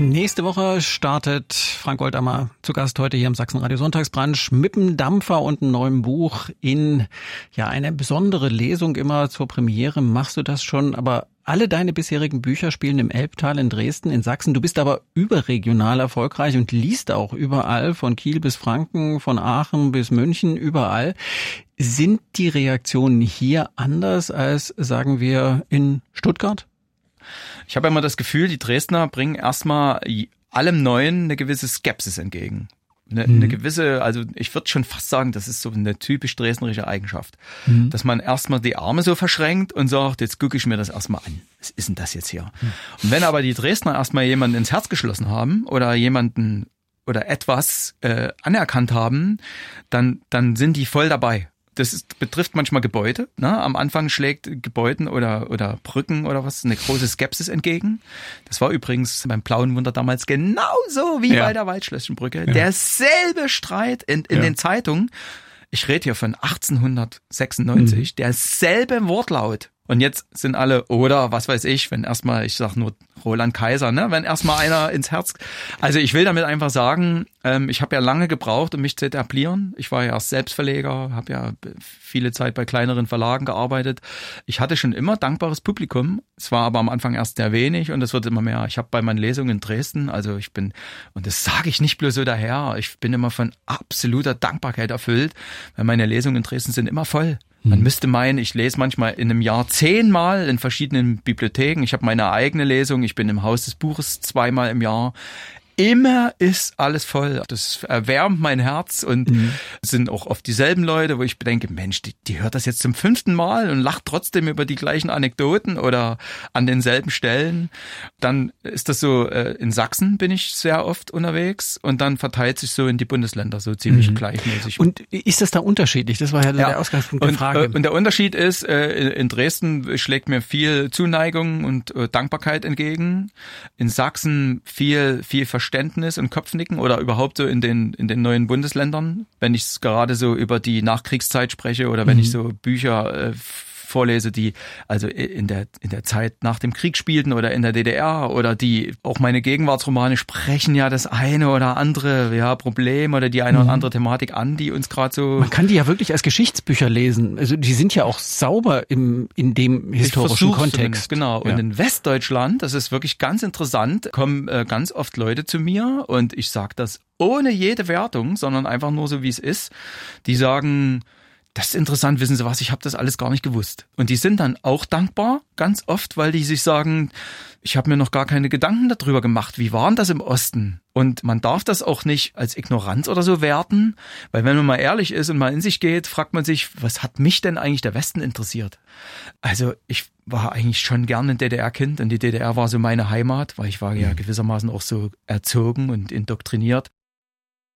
Nächste Woche startet Frank Goldammer zu Gast heute hier im Sachsen-Radio Sonntagsbrunch mit einem Dampfer und einem neuen Buch in eine besondere Lesung immer zur Premiere. Machst du das schon? Aber alle deine bisherigen Bücher spielen im Elbtal in Dresden, in Sachsen. Du bist aber überregional erfolgreich und liest auch überall, von Kiel bis Franken, von Aachen bis München, überall. Sind die Reaktionen hier anders als, sagen wir, in Stuttgart? Ich habe immer das Gefühl, die Dresdner bringen erstmal allem Neuen eine gewisse Skepsis entgegen. Eine gewisse, also ich würde schon fast sagen, das ist so eine typisch dresdnerische Eigenschaft. Dass man erstmal die Arme so verschränkt und sagt, jetzt gucke ich mir das erstmal an. Was ist denn das jetzt hier? Und wenn aber die Dresdner erstmal jemanden ins Herz geschlossen haben oder jemanden oder etwas anerkannt haben, dann sind die voll dabei. Betrifft manchmal Gebäude. Ne? Am Anfang schlägt Gebäuden oder Brücken oder was eine große Skepsis entgegen. Das war übrigens beim Blauen Wunder damals genauso wie bei der Waldschlösschenbrücke. Ja. Derselbe Streit in den Zeitungen. Ich rede hier von 1896. Derselbe Wortlaut. Und jetzt sind alle, oder was weiß ich, wenn erstmal, ich sag nur Roland Kaiser, ne, wenn erstmal einer ins Herz. Also ich will damit einfach sagen, ich habe ja lange gebraucht, um mich zu etablieren. Ich war ja erst Selbstverleger, habe ja viele Zeit bei kleineren Verlagen gearbeitet. Ich hatte schon immer dankbares Publikum. Es war aber am Anfang erst sehr wenig und es wird immer mehr. Ich habe bei meinen Lesungen in Dresden, also ich bin, und das sage ich nicht bloß so daher, ich bin immer von absoluter Dankbarkeit erfüllt, weil meine Lesungen in Dresden sind immer voll. Man müsste meinen, ich lese manchmal in einem Jahr 10-mal in verschiedenen Bibliotheken. Ich habe meine eigene Lesung, ich bin im Haus des Buches 2-mal im Jahr. Immer ist alles voll. Das erwärmt mein Herz und es sind auch oft dieselben Leute, wo ich denke, Mensch, die hört das jetzt zum 5. Mal und lacht trotzdem über die gleichen Anekdoten oder an denselben Stellen. Dann ist das so, in Sachsen bin ich sehr oft unterwegs und dann verteilt sich so in die Bundesländer so ziemlich gleichmäßig. Und ist das da unterschiedlich? Das war ja der Ausgangspunkt der Frage. Und der Unterschied ist, in Dresden schlägt mir viel Zuneigung und Dankbarkeit entgegen. In Sachsen viel Verständnis und Kopfnicken oder überhaupt so in den neuen Bundesländern, wenn ich gerade so über die Nachkriegszeit spreche oder wenn ich so Bücher vorlese, die also in der Zeit nach dem Krieg spielten oder in der DDR oder die auch meine Gegenwartsromane sprechen ja das eine oder andere Problem oder die eine oder andere Thematik an, die uns gerade so... Man kann die ja wirklich als Geschichtsbücher lesen. Also die sind ja auch sauber in dem historischen Kontext. Genau. Und in Westdeutschland, das ist wirklich ganz interessant, kommen ganz oft Leute zu mir und ich sage das ohne jede Wertung, sondern einfach nur so, wie es ist. Die sagen... Das ist interessant, wissen Sie was, ich habe das alles gar nicht gewusst. Und die sind dann auch dankbar, ganz oft, weil die sich sagen, ich habe mir noch gar keine Gedanken darüber gemacht, wie war denn das im Osten? Und man darf das auch nicht als Ignoranz oder so werten, weil wenn man mal ehrlich ist und mal in sich geht, fragt man sich, was hat mich denn eigentlich der Westen interessiert? Also ich war eigentlich schon gern ein DDR-Kind und die DDR war so meine Heimat, weil ich war ja gewissermaßen auch so erzogen und indoktriniert.